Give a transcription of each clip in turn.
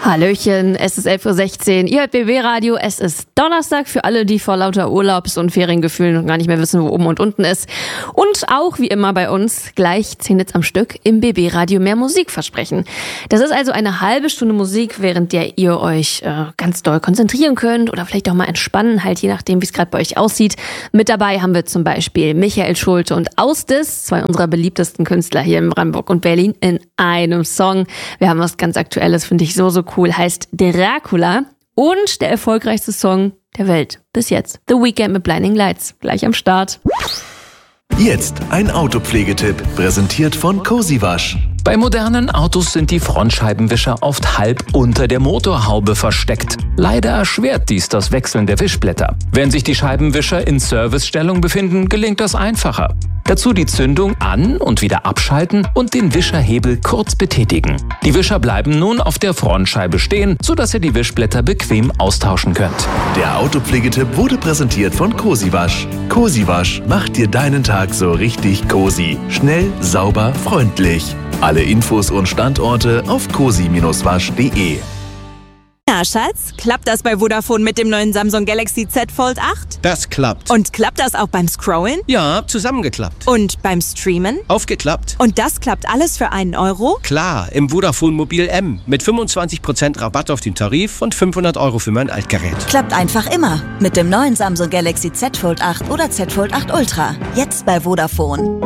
Hallöchen, es ist 11.16 Uhr, ihr hört BB Radio, es ist Donnerstag für alle, die vor lauter Urlaubs- und Feriengefühlen noch gar nicht mehr wissen, wo oben und unten ist. Und auch wie immer bei uns gleich 10 Hits am Stück im BB Radio mehr Musik versprechen. Das ist also eine halbe Stunde Musik, während der ihr euch ganz doll konzentrieren könnt oder vielleicht auch mal entspannen, halt je nachdem, wie es gerade bei euch aussieht. Mit dabei haben wir zum Beispiel Michael Schulte und Ausdis, 2 unserer beliebtesten Künstler hier in Brandenburg und Berlin, in einem Song. Wir haben was ganz Aktuelles, finde ich so cool, heißt Dracula und der erfolgreichste Song der Welt bis jetzt. The Weeknd mit Blinding Lights. Gleich am Start. Jetzt ein Autopflegetipp, präsentiert von Cozy Wasch. Bei modernen Autos sind die Frontscheibenwischer oft halb unter der Motorhaube versteckt. Leider erschwert dies das Wechseln der Wischblätter. Wenn sich die Scheibenwischer in Servicestellung befinden, gelingt das einfacher. Dazu die Zündung an- und wieder abschalten und den Wischerhebel kurz betätigen. Die Wischer bleiben nun auf der Frontscheibe stehen, sodass ihr die Wischblätter bequem austauschen könnt. Der Autopflegetipp wurde präsentiert von Cozy Wasch. Cozy Wasch macht dir deinen Tag so richtig cozy. Schnell, sauber, freundlich. Alle Infos und Standorte auf cozy-wasch.de. Na, Schatz, klappt das bei Vodafone mit dem neuen Samsung Galaxy Z Fold 8? Das klappt. Und klappt das auch beim Scrollen? Ja, zusammengeklappt. Und beim Streamen? Aufgeklappt. Und das klappt alles für einen Euro? Klar, im Vodafone Mobil M mit 25% Rabatt auf den Tarif und 500 € für mein Altgerät. Klappt einfach immer mit dem neuen Samsung Galaxy Z Fold 8 oder Z Fold 8 Ultra. Jetzt bei Vodafone.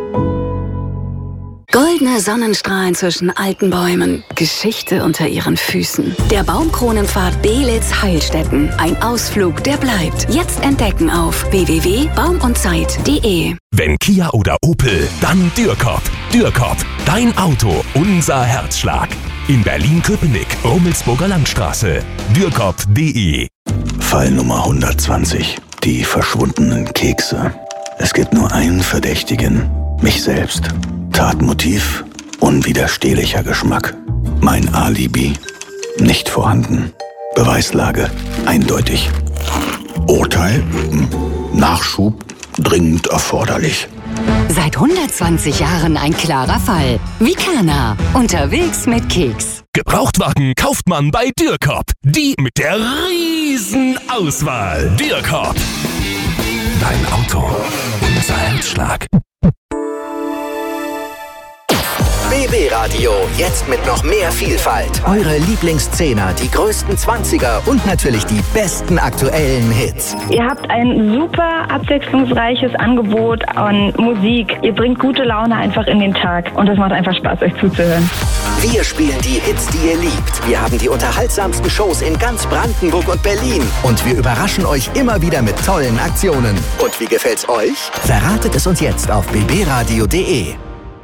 Goldene Sonnenstrahlen zwischen alten Bäumen, Geschichte unter ihren Füßen. Der Baumkronenpfad Belitz-Heilstätten. Ein Ausflug, der bleibt. Jetzt entdecken auf www.baumundzeit.de. Wenn Kia oder Opel, dann Dürkop. Dürkop, dein Auto, unser Herzschlag. In Berlin-Köpenick, Rummelsburger Landstraße. Dürkop.de. Fall Nummer 120. Die verschwundenen Kekse. Es gibt nur einen Verdächtigen. Mich selbst. Tatmotiv, unwiderstehlicher Geschmack. Mein Alibi, nicht vorhanden. Beweislage, eindeutig. Urteil, Nachschub, dringend erforderlich. Seit 120 Jahren ein klarer Fall. Vikana, unterwegs mit Keks. Gebrauchtwagen kauft man bei Dürkop. Die mit der riesen Auswahl. Dürkop. Dein Auto, unser Herzschlag. BB Radio, jetzt mit noch mehr Vielfalt. Eure Lieblingsszehner, die größten 20er und natürlich die besten aktuellen Hits. Ihr habt ein super abwechslungsreiches Angebot an Musik. Ihr bringt gute Laune einfach in den Tag und es macht einfach Spaß, euch zuzuhören. Wir spielen die Hits, die ihr liebt. Wir haben die unterhaltsamsten Shows in ganz Brandenburg und Berlin. Und wir überraschen euch immer wieder mit tollen Aktionen. Und wie gefällt's euch? Verratet es uns jetzt auf bbradio.de.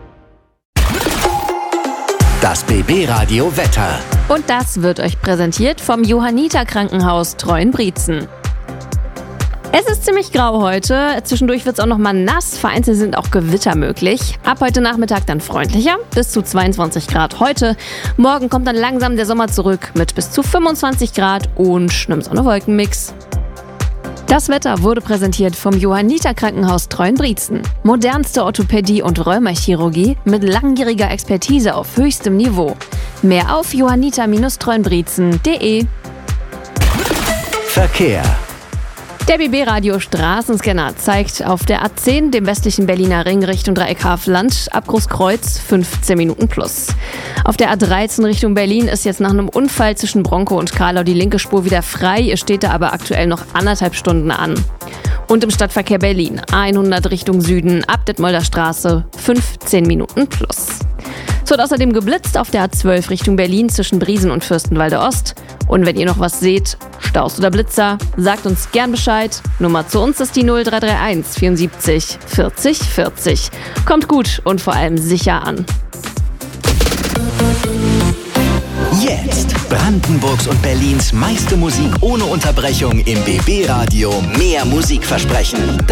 Das BB Radio Wetter. Und das wird euch präsentiert vom Johanniter Krankenhaus Treuenbrietzen. Es ist ziemlich grau heute. Zwischendurch wird es auch noch mal nass. Vereinzelt sind auch Gewitter möglich. Ab heute Nachmittag dann freundlicher. Bis zu 22 Grad heute. Morgen kommt dann langsam der Sommer zurück mit bis zu 25 Grad und einem Sonne-Wolken-Mix. Das Wetter wurde präsentiert vom Johanniter Krankenhaus Treuenbrietzen. Modernste Orthopädie und Rheumachirurgie mit langjähriger Expertise auf höchstem Niveau. Mehr auf johanniter-treuenbrietzen.de. Verkehr. Der BB-Radio Straßenscanner zeigt auf der A10, dem westlichen Berliner Ring Richtung Dreieck Havelland, ab Großkreuz 15 Minuten plus. Auf der A13 Richtung Berlin ist jetzt nach einem Unfall zwischen Bronco und Karlau die linke Spur wieder frei. Ihr steht da aber aktuell noch 1,5 Stunden an. Und im Stadtverkehr Berlin, A100 Richtung Süden, ab Detmolder Straße 15 Minuten plus. Es wird außerdem geblitzt auf der A12 Richtung Berlin zwischen Briesen und Fürstenwalde Ost. Und wenn ihr noch was seht, Staus oder Blitzer, sagt uns gern Bescheid. Nummer zu uns ist die 0331 74 40 40. Kommt gut und vor allem sicher an. Jetzt Brandenburgs und Berlins meiste Musik ohne Unterbrechung im BB Radio. Mehr Musik versprechen.